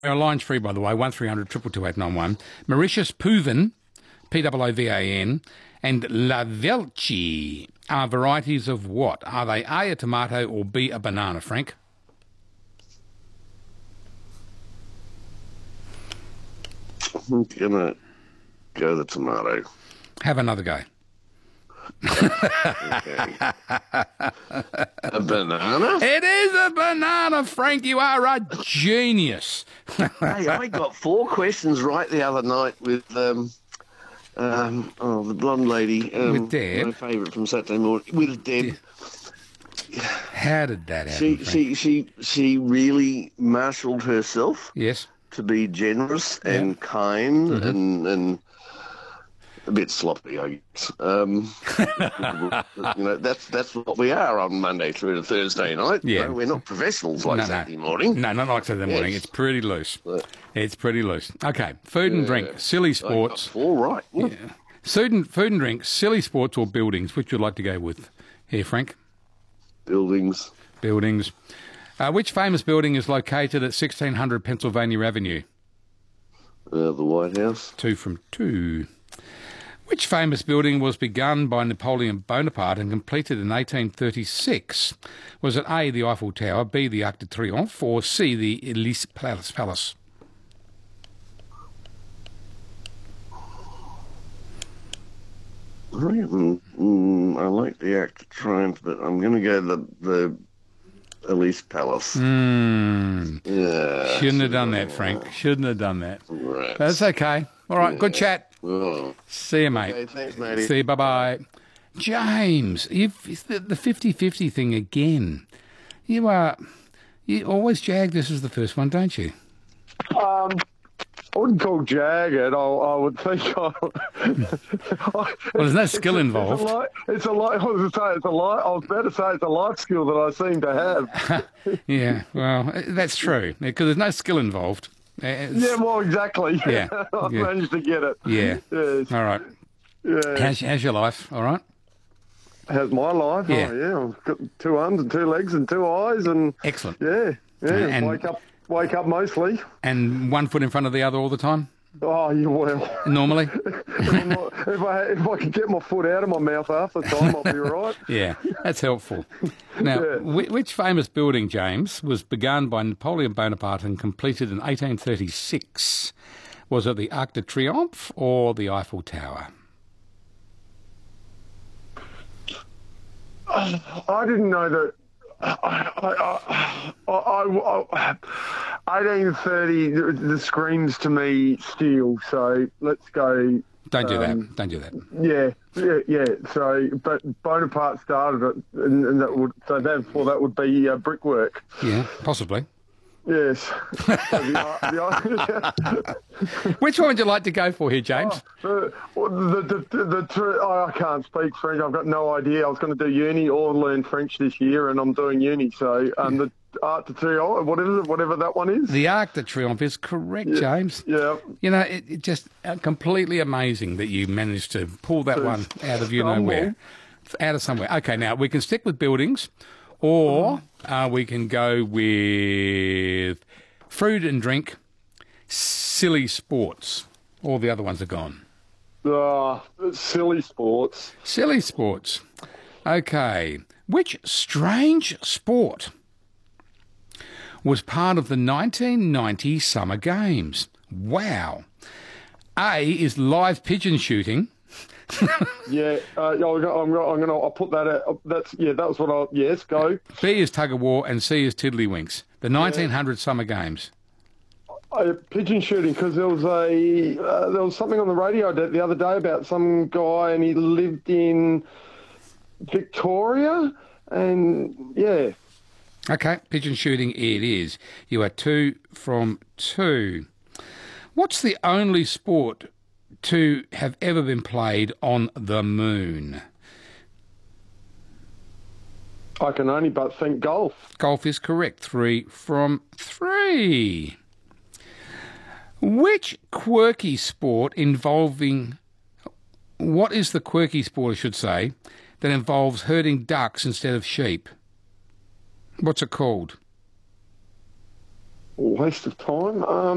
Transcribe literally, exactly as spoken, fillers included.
Our line's free, by the way, one three hundred two two eight nine one. Mauritius Pouvan, P O O V A N, and La Velci are varieties of what? Are they A, a tomato, or B, a banana, Frank? I'm going to go the tomato. Have another go. Okay. A banana? It is a banana, Frank. You are a genius. Hey, I got four questions right the other night with um, um, oh, the blonde lady. Um, With Deb? My favourite from Saturday morning. With Deb. How did that happen, She, Frank? she, she, she really marshalled herself Yes. to be generous and kind Mm-hmm. and and a bit sloppy, I guess. Um, you know, that's that's what we are on Monday through to Thursday night. Yeah. You know, we're not professionals like No, no. Saturday morning. No, not like Saturday morning. Yes. It's pretty loose. But- It's pretty loose. Okay, food and drink, silly I got sports. four right. Food and, food and drink, silly sports or buildings. Which would you like to go with here, Frank? Buildings. Buildings. Uh, which famous building is located at sixteen hundred Pennsylvania Avenue? Uh, the White House. Two from two. Which famous building was begun by Napoleon Bonaparte and completed in eighteen thirty-six? Was it A, the Eiffel Tower, B, the Arc de Triomphe, or C, the Elysee Palace? Palace? I, mm, mm, I like the Act of Triumph, but I'm going to go the the Elise Palace. Hmm. Yeah. Shouldn't have done that, Frank. Shouldn't have done that. Right. That's okay. All right, good chat. Oh. See you, mate. Okay, thanks, matey. See you, bye-bye. James, you've, it's the, the fifty-fifty thing again. You are... You always jag this is the first one, don't you? Um, I wouldn't call jag it. I, I would think. I, Well, there's no skill involved. It's a, li- it's a li- I was going to say it's a li- I was about to say it's a life skill that I seem to have. Yeah, well, that's true, because there's no skill involved. It's- Yeah, well, exactly. Yeah, I yeah. managed to get it. Yeah. Yes. All right. Yeah. How's, how's your life? All right? How's my life? Yeah. Oh, yeah. I've got two arms and two legs and two eyes, and Excellent. yeah, yeah. And- wake up, wake up mostly. And one foot in front of the other all the time, Oh, you well. normally? if, I'm not, if I if I can get my foot out of my mouth half the time, I'll be all right. Yeah, that's helpful. Now, Yeah. whi- which famous building, James, was begun by Napoleon Bonaparte and completed in eighteen thirty-six? Was it the Arc de Triomphe or the Eiffel Tower? I didn't know that. I, I, I, I, I, eighteen thirty, the, the screams to me steel. So let's go. Don't do Um, that. Don't do that. Yeah, yeah, yeah. So, but Bonaparte started it, and, and that would so therefore that would be uh, brickwork. Yeah, possibly. Yes. So the, the, Which one would you like to go for here, James? the, the, the, the, the, tr- oh, I can't speak French. I've got no idea. I was going to do uni or learn French this year, and I'm doing uni. So, um, the Art de Triomphe, whatever, whatever that one is. The Arc de Triomphe is correct, James. Yeah. You know, it, it just uh, completely amazing that you managed to pull that To one out of you know stumble. where, out of somewhere. Okay, now we can stick with buildings, or uh, we can go with food and drink, silly sports. All the other ones are gone. Ah, silly sports. Silly sports. Okay, which strange sport was part of the nineteen ninety Summer Games? Wow. A is live pigeon shooting. Yeah, uh, yeah, I'm gonna, I'm gonna, I'm gonna, I'll put that out. That's yeah, that was what I. Yes, go. B is tug of war, and C is tiddlywinks. The nineteen hundred Summer Games. Uh, pigeon shooting, because there was a uh, there was something on the radio the other day about some guy, and he lived in Victoria, and yeah. Okay, pigeon shooting it is. You are two from two. What's the only sport to have ever been played on the moon? I can only but think golf. Golf is correct. Three from three. Which quirky sport involving... What is the quirky sport, I should say, that involves herding ducks instead of sheep? What's it called? Waste of time. Um,